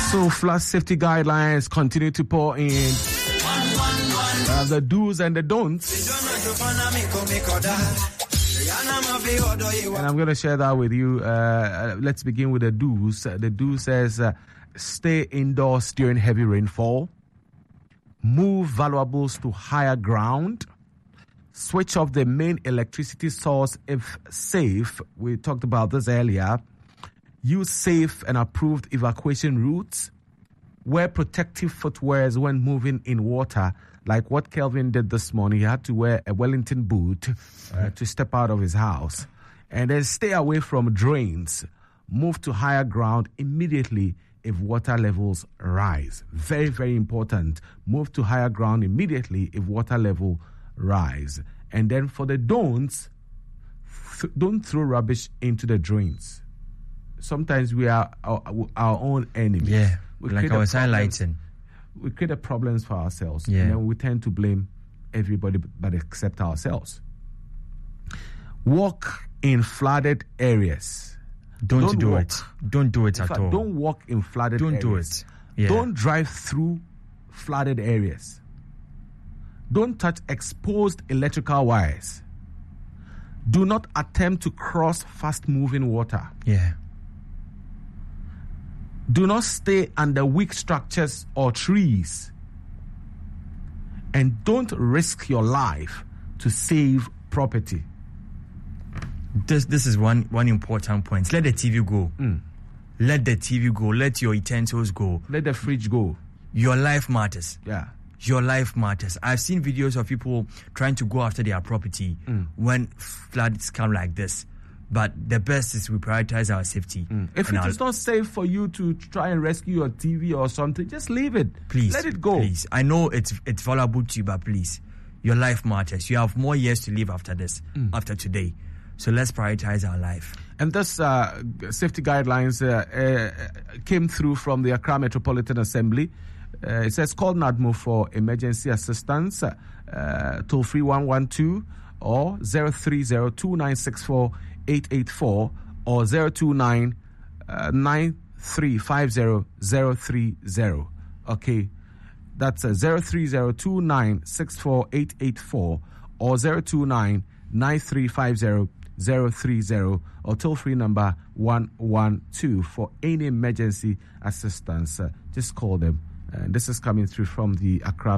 So flood safety guidelines continue to pour in. The do's and the don'ts. And I'm going to share that with you. Let's begin with the do's. The do says stay indoors during heavy rainfall. Move valuables to higher ground. Switch off the main electricity source if safe. We talked about this earlier. Use safe and approved evacuation routes. Wear protective footwear when moving in water, like what Kelvin did this morning. He had to wear a Wellington boot to step out of his house. And then stay away from drains. Move to higher ground immediately if water levels rise. Very, very important. Move to higher ground immediately if water level rise. And then for the don'ts, don't throw rubbish into the drains. Sometimes we are our own enemies. Yeah, we like I was highlighting. We create the problems for ourselves. Yeah. And then we tend to blame everybody but except ourselves. Walk in flooded areas. Don't do it. Don't do it at all. Don't walk in flooded areas. Don't do it. Yeah. Don't drive through flooded areas. Don't touch exposed electrical wires. Do not attempt to cross fast-moving water. Yeah. Do not stay under weak structures or trees. And don't risk your life to save property. This is one important point. Let the TV go. Let the TV go. Let your utensils go. Let the fridge go. Your life matters. Yeah. Your life matters. I've seen videos of people trying to go after their property when floods come like this. But the best is we prioritize our safety. If it is not safe for you to try and rescue your TV or something, just leave it. Please. Let it go. Please. I know it's valuable to you, but please. Your life matters. You have more years to live after this, after today. So let's prioritize our life. And this safety guidelines came through from the Accra Metropolitan Assembly. It says call NADMO for emergency assistance, toll free 112 or 030-2964-884 or 029-9350-030. Okay, that's 030-2964-884 or 029-9350-030 or toll free number 112 for any emergency assistance. Just call them. And this is coming through from the Accra